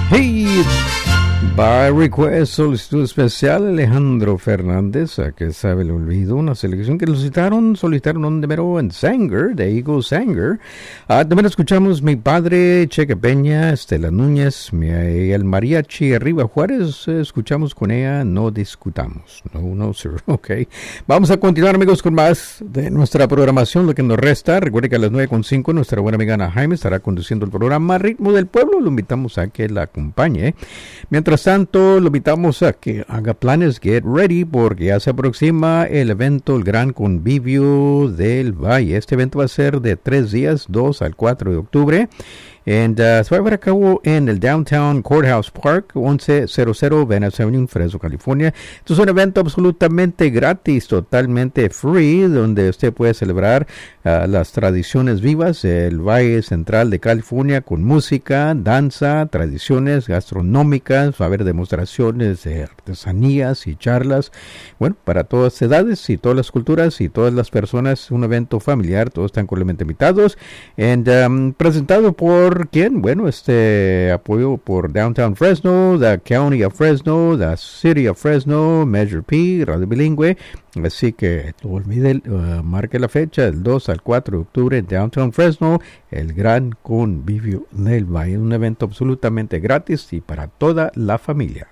Hey, by request, solicitud especial Alejandro Fernández, a que sabe el olvido, una selección que solicitaron un número en Sanger, de Eagle Sanger. También escuchamos Mi Padre, Cheque Peña, Estela Núñez, el Mariachi Arriba Juárez, escuchamos con ella No Discutamos. No, sir, ok. Vamos a continuar, amigos, con más de nuestra programación, lo que nos resta. Recuerde que a las 9:05 nuestra buena amiga Ana Jaime estará conduciendo el programa Ritmo del Pueblo. Lo invitamos a que la acompañe. Mientras tanto, lo invitamos a que haga planes, get ready, porque ya se aproxima el evento, el Gran Convivio del Valle. Este evento va a ser de 3 días, 2 al 4 de octubre. Se va a llevar a cabo en el Downtown Courthouse Park, 1100 Venice Avenue, Fresno, California. Esto es un evento absolutamente gratis, totalmente free, donde usted puede celebrar las tradiciones vivas del Valle Central de California con música, danza, tradiciones gastronómicas. Va a haber demostraciones de artesanías y charlas. Bueno, para todas edades y todas las culturas y todas las personas, un evento familiar, todos están cordialmente invitados. Presentado por ¿quién? Bueno, apoyo por Downtown Fresno, the County of Fresno, the City of Fresno, Measure P, Radio Bilingüe. Así que no olvide, marque la fecha, del 2 al 4 de octubre en Downtown Fresno, el Gran Convivio del Valle. Un evento absolutamente gratis y para toda la familia.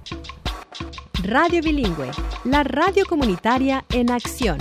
Radio Bilingüe, la radio comunitaria en acción.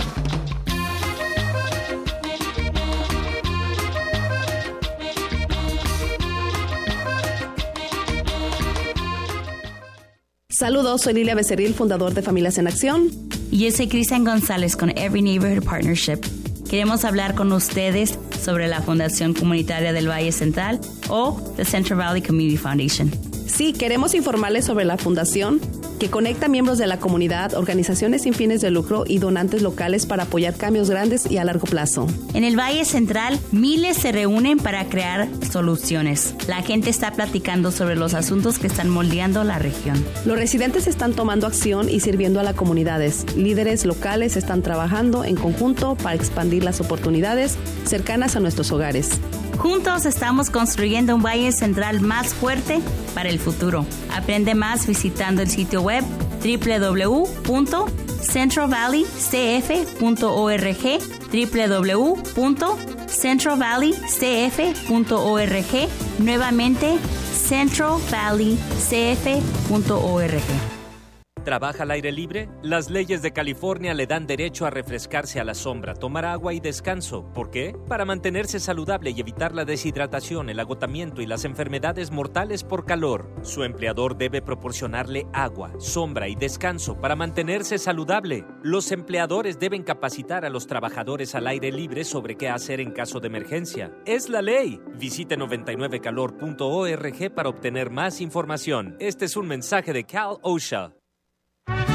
Saludos, soy Lilia Becerril, fundador de Familias en Acción. Y yo soy Cristian González con Every Neighborhood Partnership. Queremos hablar con ustedes sobre la Fundación Comunitaria del Valle Central o the Central Valley Community Foundation. Sí, queremos informarles sobre la fundación que conecta miembros de la comunidad, organizaciones sin fines de lucro y donantes locales para apoyar cambios grandes y a largo plazo. En el Valle Central, miles se reúnen para crear soluciones. La gente está platicando sobre los asuntos que están moldeando la región. Los residentes están tomando acción y sirviendo a las comunidades. Líderes locales están trabajando en conjunto para expandir las oportunidades cercanas a nuestros hogares. Juntos estamos construyendo un Valle Central más fuerte para el futuro. Aprende más visitando el sitio web www.centralvalleycf.org, www.centralvalleycf.org, nuevamente centralvalleycf.org. ¿Trabaja al aire libre? Las leyes de California le dan derecho a refrescarse a la sombra, tomar agua y descanso. ¿Por qué? Para mantenerse saludable y evitar la deshidratación, el agotamiento y las enfermedades mortales por calor. Su empleador debe proporcionarle agua, sombra y descanso para mantenerse saludable. Los empleadores deben capacitar a los trabajadores al aire libre sobre qué hacer en caso de emergencia. ¡Es la ley! Visite 99calor.org para obtener más información. Este es un mensaje de Cal OSHA.